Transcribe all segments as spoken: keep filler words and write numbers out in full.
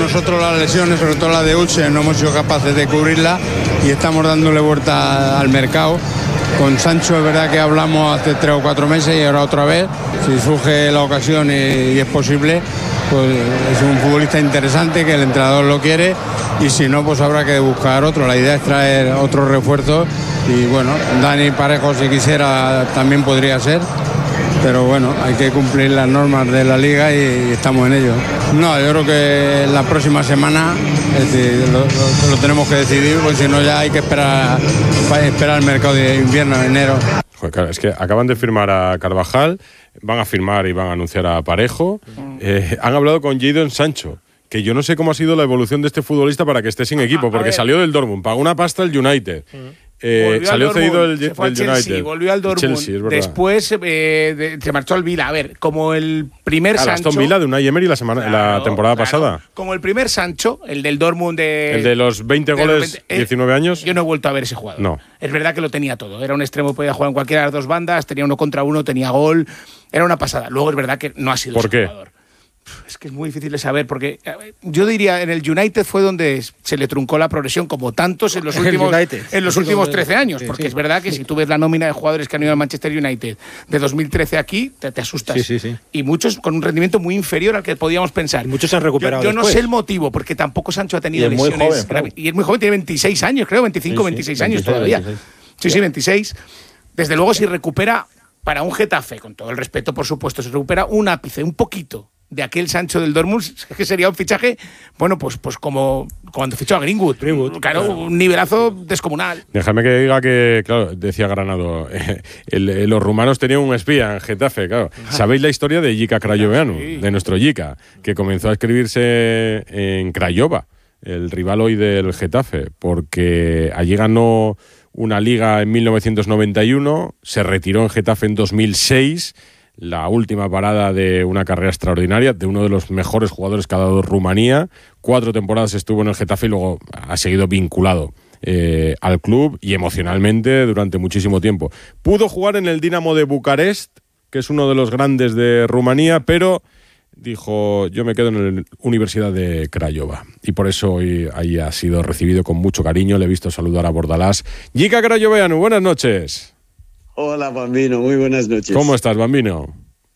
nosotros las lesiones, sobre todo la de Ulse, no hemos sido capaces de cubrirla y estamos dándole vuelta al mercado. Con Sancho es verdad que hablamos hace tres o cuatro meses y ahora otra vez. Si surge la ocasión y, y es posible, pues es un futbolista interesante que el entrenador lo quiere y si no, pues habrá que buscar otro. La idea es traer otros refuerzos y bueno, Dani Parejo si quisiera también podría ser. Pero bueno, hay que cumplir las normas de la liga y, y estamos en ello. No, yo creo que la próxima semana es decir, lo, lo, lo tenemos que decidir, porque si no ya hay que esperar, esperar el mercado de invierno, de enero. Joder, claro, es que acaban de firmar a Carvajal, van a firmar y van a anunciar a Parejo. Eh, han hablado con Jadon Sancho, que yo no sé cómo ha sido la evolución de este futbolista para que esté sin equipo, porque salió del Dortmund, pagó una pasta el United. Eh, salió cedido el, se fue del al Chelsea, United. Volvió al Dortmund. Chelsea, es después eh, de, se marchó al Villa. A ver, como el primer Al Sancho. Aston Villa de Unai Emery la, semana, claro, la temporada claro. pasada. Como el primer Sancho, el del Dortmund de. El de los veinte goles, los veinte, diecinueve años. Yo no he vuelto a ver ese jugador. No. Es verdad que lo tenía todo. Era un extremo, podía jugar en cualquiera de las dos bandas, tenía uno contra uno, tenía gol. Era una pasada. Luego es verdad que no ha sido ¿Por ese qué? jugador. Es que es muy difícil de saber, porque yo diría, en el United fue donde se le truncó la progresión, como tantos en los últimos, en los últimos trece años, porque sí, sí. es verdad que si tú ves la nómina de jugadores que han ido al Manchester United de dos mil trece aquí, te, te asustas. Sí, sí, sí. Y muchos con un rendimiento muy inferior al que podíamos pensar. Y muchos se han recuperado. Yo, yo no después. sé el motivo, porque tampoco Sancho ha tenido y lesiones. Muy joven, graves. Y es muy joven, tiene veintiséis años, creo, veinticinco, sí, sí, veintiséis años veintiséis, todavía. veintiséis. Sí, sí, veintiséis. Desde luego, si recupera para un Getafe, con todo el respeto, por supuesto, si recupera un ápice, un poquito de aquel Sancho del Dortmund, que sería un fichaje, bueno, pues, pues como cuando fichó a Greenwood. Greenwood claro, claro, un nivelazo descomunal. Déjame que diga que, claro, decía Granado, eh, el, el, los rumanos tenían un espía en Getafe, claro. Ajá. ¿Sabéis la historia de Jika Crayoveanu, sí. de nuestro Jika, que comenzó a escribirse en Craiova, el rival hoy del Getafe, porque allí ganó una liga en mil novecientos noventa y uno, se retiró en Getafe en dos mil seis, la última parada de una carrera extraordinaria, de uno de los mejores jugadores que ha dado Rumanía. Cuatro temporadas estuvo en el Getafe y luego ha seguido vinculado eh, al club y emocionalmente durante muchísimo tiempo. Pudo jugar en el Dinamo de Bucarest, que es uno de los grandes de Rumanía, pero dijo, yo me quedo en la Universidad de Craiova. Y por eso hoy ahí ha sido recibido con mucho cariño. Le he visto saludar a Bordalás. Jika Crayoveanu, buenas noches. Hola, Bambino, muy buenas noches. ¿Cómo estás, Bambino?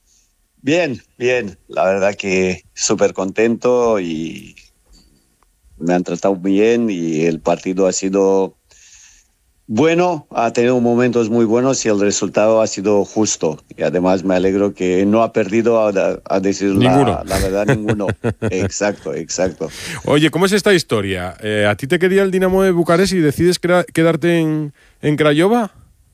Bien, bien. La verdad que súper contento y me han tratado bien y el partido ha sido bueno, ha tenido momentos muy buenos y el resultado ha sido justo. Y además me alegro que no ha perdido, a, a decir la, la verdad, ninguno. Exacto, exacto. Oye, ¿cómo es esta historia? Eh, ¿A ti te quería el Dinamo de Bucarest y decides quedarte en, en Craiova?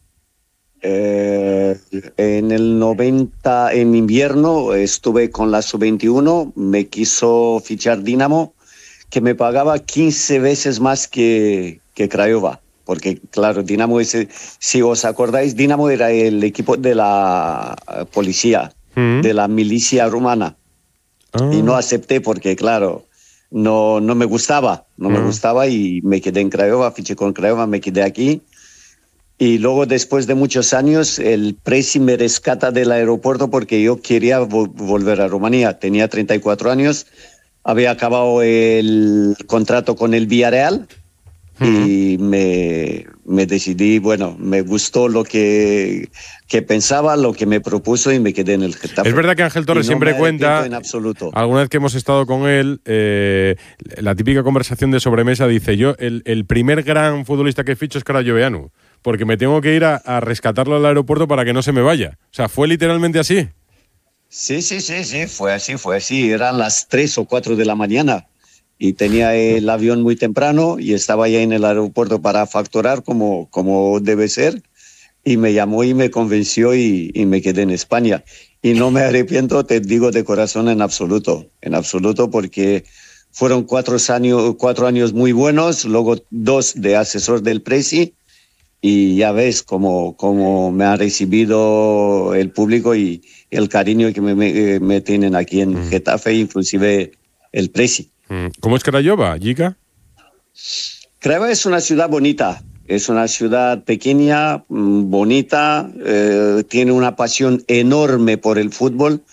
Eh, en el noventa, en invierno, estuve con la sub veintiuno, me quiso fichar Dinamo, que me pagaba quince veces más que, que Craiova, porque claro, Dinamo, ese, si os acordáis, Dinamo era el equipo de la policía, ¿Mm? de la milicia rumana, oh. y no acepté porque claro, no, no me gustaba, no ¿Mm? me gustaba y me quedé en Craiova, fiché con Craiova, me quedé aquí. Y luego, después de muchos años, el Presi me rescata del aeropuerto porque yo quería vo- volver a Rumanía. Tenía treinta y cuatro años, había acabado el contrato con el Villarreal uh-huh. y me, me decidí, bueno, me gustó lo que, que pensaba, lo que me propuso y me quedé en el Getafe. Es verdad que Ángel Torres no siempre cuenta, en absoluto. alguna vez que hemos estado con él, eh, la típica conversación de sobremesa dice, yo, el, el primer gran futbolista que ficho es Crayoveanu, porque me tengo que ir a, a rescatarlo al aeropuerto para que no se me vaya. O sea, ¿fue literalmente así? Sí, sí, sí, sí, fue así, fue así. Eran las tres o cuatro de la mañana y tenía el avión muy temprano y estaba ya en el aeropuerto para facturar como, como debe ser y me llamó y me convenció y, y me quedé en España. Y no me arrepiento, te digo de corazón, en absoluto, en absoluto, porque fueron cuatro años, cuatro años muy buenos, luego dos de asesor del Presi. Y ya ves cómo, cómo me ha recibido el público y el cariño que me, me, me tienen aquí en mm. Getafe, inclusive el Presi. ¿Cómo es Craiova, Jika? Craiova es una ciudad bonita, es una ciudad pequeña, bonita, eh, tiene una pasión enorme por el fútbol,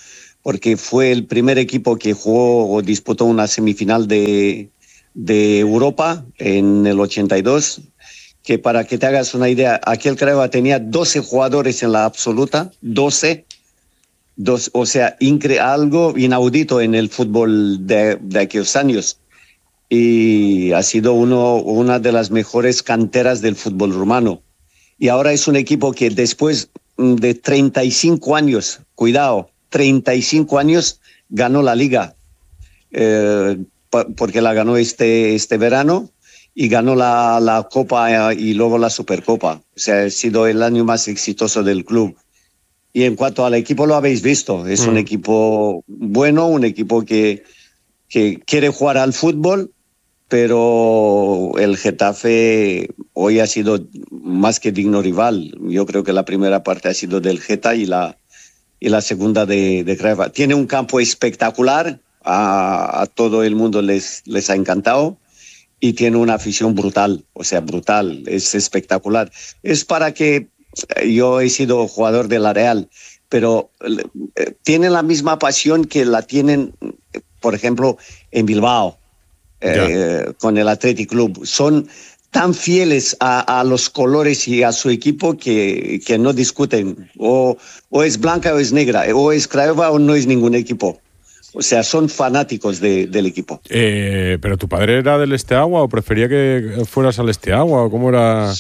porque fue el primer equipo que jugó o disputó una semifinal de, de Europa en el ochenta y dos, que para que te hagas una idea, aquel Craiova tenía doce jugadores en la absoluta, doce, dos, o sea, incre algo inaudito en el fútbol de, de aquellos años. Y ha sido uno, una de las mejores canteras del fútbol rumano. Y ahora es un equipo que después de treinta y cinco años, cuidado, treinta y cinco años, ganó la Liga, eh, porque la ganó este, este verano, y ganó la, la Copa y luego la Supercopa. O sea, ha sido el año más exitoso del club. Y en cuanto al equipo, lo habéis visto, es mm. un equipo bueno, un equipo que, que quiere jugar al fútbol, pero el Getafe hoy ha sido más que digno rival. Yo creo que la primera parte ha sido del Geta y la, y la segunda de, de Craiova. Tiene un campo espectacular, a, a todo el mundo les, les ha encantado, y tiene una afición brutal, o sea, brutal, es espectacular. Es para que, yo he sido jugador de la Real, pero eh, tiene la misma pasión que la tienen, por ejemplo, en Bilbao. Eh, con el Athletic Club. Son tan fieles a, a los colores y a su equipo que, que no discuten. O, o es blanca o es negra, o es Craiova o no es ningún equipo. O sea, son fanáticos de, del equipo. Eh, ¿Pero tu padre era del Esteagua o prefería que fueras al Esteagua? ¿O cómo era?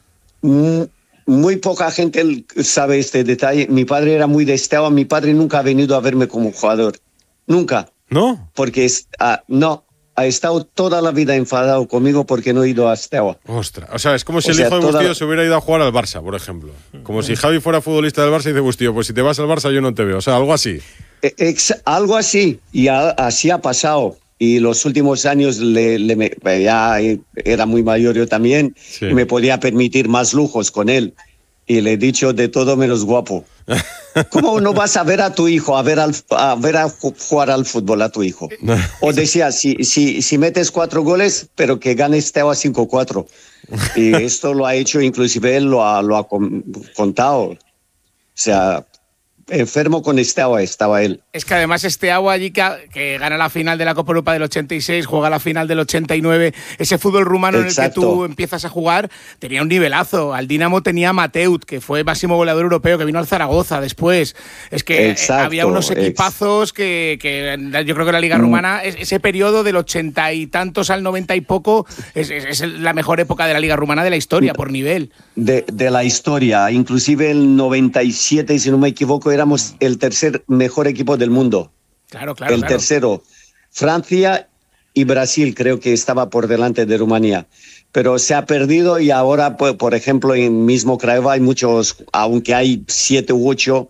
Mm, muy poca gente sabe este detalle. Mi padre era muy de Esteagua. Mi padre nunca ha venido a verme como jugador. Nunca. ¿No? Porque es, uh, no. Ha estado toda la vida enfadado conmigo porque no he ido a Steaua. Ostras, o sea, es como si o el sea, hijo de toda... Bustillo se hubiera ido a jugar al Barça, por ejemplo. Como si Javi fuera futbolista del Barça y dice Bustillo, pues si te vas al Barça yo no te veo. O sea, algo así. Ex, algo así, y a, así ha pasado. Y los últimos años le, le, ya era muy mayor yo también, sí. Y me podía permitir más lujos con él. Y le he dicho de todo menos guapo. ¿Cómo no vas a ver a tu hijo, a ver, al, a ver a jugar al fútbol a tu hijo? O decía, si, si, si metes cuatro goles, pero que gane Steaua cinco cuatro. Y esto lo ha hecho, inclusive él lo ha, lo ha contado. O sea, enfermo con Steaua estaba él. Es que además Steaua allí que, que gana la final de la Copa Europa del ochenta y seis, juega la final del ochenta y nueve, ese fútbol rumano Exacto. en el que tú empiezas a jugar, tenía un nivelazo. Al Dinamo tenía Mateut, que fue máximo goleador europeo, que vino al Zaragoza después. Es que Exacto. había unos equipazos que, que yo creo que la Liga mm. Rumana, ese periodo del ochenta y tantos al noventa y poco, es, es, es la mejor época de la Liga Rumana de la historia, por nivel. De, de la historia, inclusive el noventa y siete, si no me equivoco, éramos el tercer mejor equipo del mundo. Claro, claro. El claro. tercero. Francia y Brasil creo que estaba por delante de Rumanía. Pero se ha perdido y ahora, por, por ejemplo, en mismo Craiova hay muchos, aunque hay siete u ocho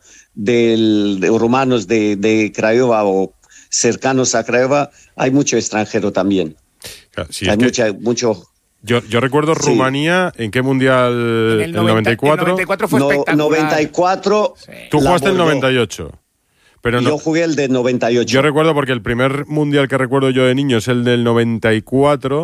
del, de rumanos de, de Craiova o cercanos a Craiova, hay mucho extranjero también. Claro, sí, hay es mucha, que... mucho... Yo, yo recuerdo sí. Rumanía, ¿en qué mundial? En el, noventa, noventa y cuatro. El noventa y cuatro fue no, espectacular. noventa y cuatro. Sí. Tú jugaste el noventa y ocho. Pero no, yo jugué el de noventa y ocho. Yo recuerdo porque el primer mundial que recuerdo yo de niño es el del noventa y cuatro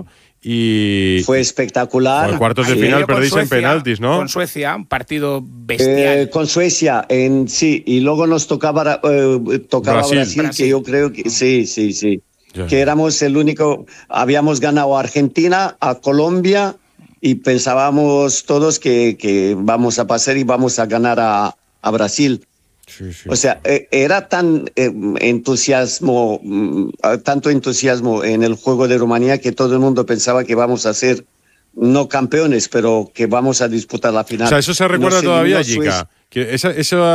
y... Fue espectacular. En cuartos de sí. final perdéis en penaltis, ¿no? Con Suecia, un partido bestial. Eh, con Suecia, en, sí. Y luego nos tocaba, eh, tocaba Brasil. Brasil, Brasil, que yo creo que sí, sí, sí. Ya. Que éramos el único... Habíamos ganado a Argentina, a Colombia y pensábamos todos que, que vamos a pasar y vamos a ganar a, a Brasil. Sí, sí. O sea, eh, era tan eh, entusiasmo, eh, tanto entusiasmo en el juego de Rumanía que todo el mundo pensaba que vamos a ser no campeones, pero que vamos a disputar la final. O sea, eso se recuerda no todavía, Jica. Que esa,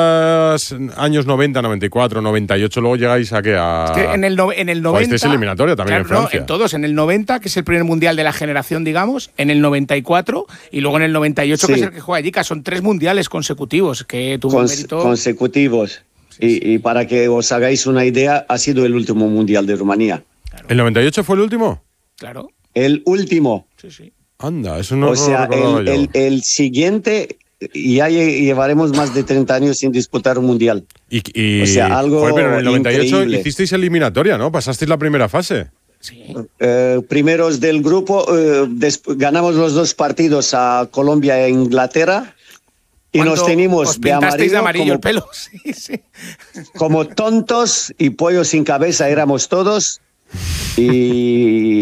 esos años noventa, noventa y cuatro, noventa y ocho, luego llegáis a qué? A... Es que en el, no, en el noventa... Este es eliminatoria también, claro, en Francia. No, en todos. En el noventa, que es el primer mundial de la generación, digamos. En el noventa y cuatro y luego en el noventa y ocho, sí. que es el que juega Jica. Son tres mundiales consecutivos que tuvo Cons- un mérito... Consecutivos. Sí, y, sí. y para que os hagáis una idea, ha sido el último mundial de Rumanía. Claro. ¿El noventa y ocho fue el último? Claro. El último. Sí, sí. Anda, eso no O sea, no el, el, el siguiente... Y ya llevaremos más de treinta años sin disputar un mundial. Y, y, o sea, algo joder, pero en el noventa y ocho increíble. Hicisteis eliminatoria, ¿no? Pasasteis la primera fase. Sí. Eh, primeros del grupo, eh, des- ganamos los dos partidos a Colombia e Inglaterra Y nos teníamos os pintasteis de de amarillo, amarillo como, el pelo. Sí, sí. como tontos y pollos sin cabeza éramos todos. Y